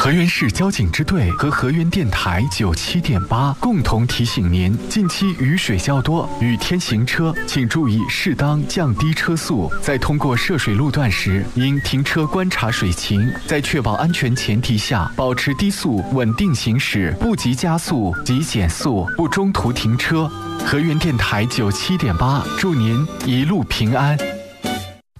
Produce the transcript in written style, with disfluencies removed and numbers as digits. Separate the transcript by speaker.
Speaker 1: 河源市交警支队和河源电台97.8共同提醒您：近期雨水较多，雨天行车请注意适当降低车速，在通过涉水路段时，应停车观察水情，在确保安全前提下，保持低速稳定行驶，不急加速及减速，不中途停车。河源电台97.8，祝您一路平安。